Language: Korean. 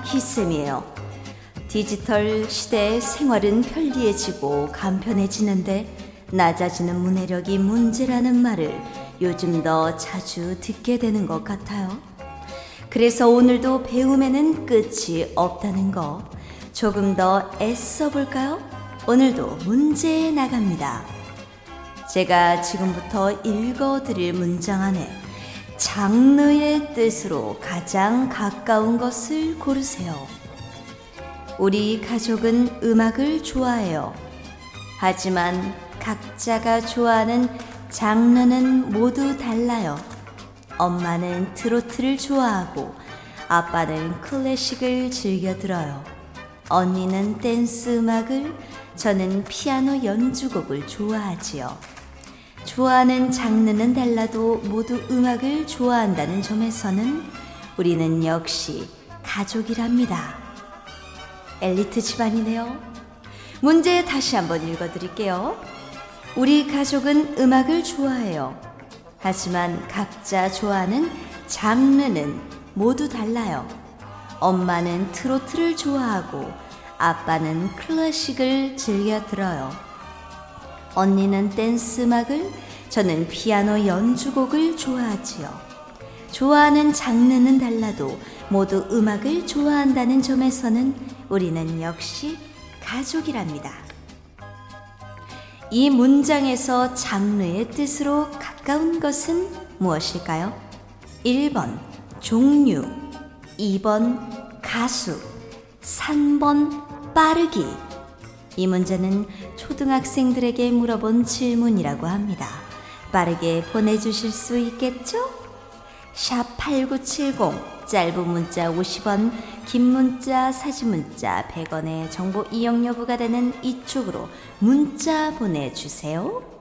기쌤이에요. 디지털 시대의 생활은 편리해지고 간편해지는데 낮아지는 문해력이 문제라는 말을 요즘 더 자주 듣게 되는 것 같아요. 그래서 오늘도 배움에는 끝이 없다는 거 조금 더 애써 볼까요? 오늘도 문제 나갑니다. 제가 지금부터 읽어드릴 문장 안에 장르의 뜻으로 가장 가까운 것을 고르세요. 우리 가족은 음악을 좋아해요. 하지만 각자가 좋아하는 장르는 모두 달라요. 엄마는 트로트를 좋아하고 아빠는 클래식을 즐겨 들어요. 언니는 댄스 음악을, 저는 피아노 연주곡을 좋아하지요. 좋아하는 장르는 달라도 모두 음악을 좋아한다는 점에서는 우리는 역시 가족이랍니다. 엘리트 집안이네요. 문제 다시 한번 읽어드릴게요. 우리 가족은 음악을 좋아해요. 하지만 각자 좋아하는 장르는 모두 달라요. 엄마는 트로트를 좋아하고 아빠는 클래식을 즐겨 들어요. 언니는 댄스 음악을, 저는 피아노 연주곡을 좋아하지요. 좋아하는 장르는 달라도 모두 음악을 좋아한다는 점에서는 우리는 역시 가족이랍니다. 이 문장에서 장르의 뜻으로 가까운 것은 무엇일까요? 1번 종류, 2번 가수, 3번 빠르기. 이 문제는 초등학생들에게 물어본 질문이라고 합니다. 빠르게 보내주실 수 있겠죠? 샵 8970, 짧은 문자 50원, 긴 문자, 사진 문자 100원의 정보 이용 여부가 되는 이쪽으로 문자 보내주세요.